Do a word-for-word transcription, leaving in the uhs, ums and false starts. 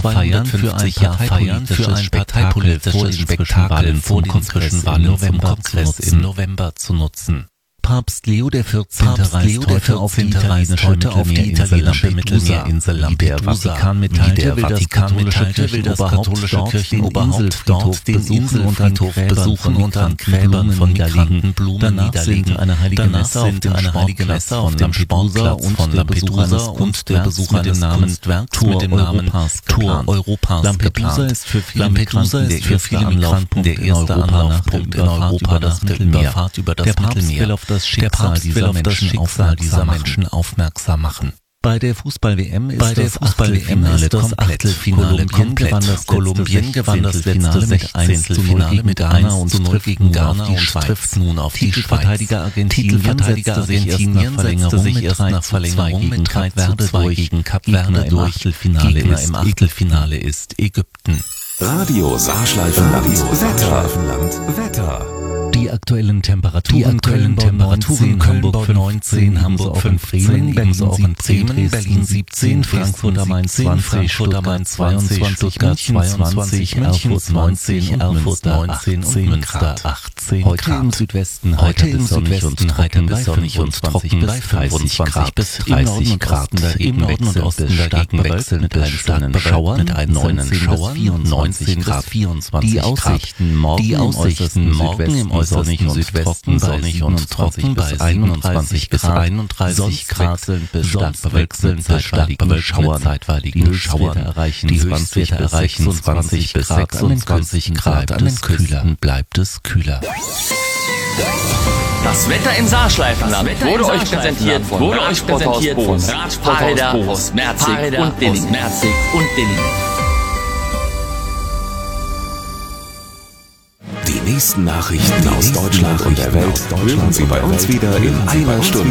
feiern für ein Jahr feiern für ein parteipolitisches Spektakel vor den frischen Wahlen zum Kongress im November zu nutzen. Papst Leo der vierzehnte. reist heute auf die italienische Mittelmeerinsel Lampedusa. Wie der Vatikan mitteilte, will das katholische Kirchenoberhaupt dort den Inselfriedhof besuchen und an Gräbern von niederlegten Blumen niederlegen. Danach sind eine heilige Messe auf dem Sportplatz von Lampedusa und der Besuch eines Kunstwerks mit dem Namen Tor Europas Lampedusa ist für viele Migranten der erste Anlaufpunkt in Europa, das Mittelmeer. Der Papst will auf das Schicksal dieser Menschen, Schicksal dieser Menschen aufmerksam machen. Bei der Fußball-W M ist Bei der das Achtelfinale das Achtelfinale komplett. Kolumbien gewann das letzte Sechzehntelfinale mit Ghana und trifft gegen Ghana und trifft nun auf die Titelverteidiger Argentinien. Titelverteidiger Argentinien setzte sich erst nach Verlängerung mit drei zu zwei gegen Kap Verde durch. Gegner im Achtelfinale ist Ägypten. Radio Saarschleifenland. Wetter. Wetter. Die aktuellen Temperaturen, die aktuellen Temperaturen Köln-Hamburg neunzehn, Hamburg fünfzehn, Berlin Berlin siebzehn, Frankfurt am Main zwanzig, Stuttgart zweiundzwanzig, Stuttgart zweiundzwanzig, Erfurt neunzehn, Erfurt neunzehn und Münster achtzehn. Heute im Südwesten heiter bis sonnig und trocken bei fünfundzwanzig bis dreißig bis dreißig Grad. Im Norden und Osten dagegen wechselnd mit einzelnen Schauern, mit einzelnen Schauern neunzehn Grad. Die Aussichten morgen im äußersten Südwesten im äußersten Südwesten sonnig und trocken bei einundzwanzig bis einunddreißig Grad, bis stark bewölkt bis stark bewölkt zeitweiligen Schauern erreichen die Höchstwerte erreichen zwanzig bis sechsundzwanzig Grad, an den Küsten bleibt es kühler. Das Wetter im Saarschleifenland wurde euch präsentiert von wurde euch präsentiert von Radfahrräder aus Merzig und Dillingen. Die nächsten Nachrichten aus Deutschland und der Welt hören Sie bei uns wieder in einer Stunde.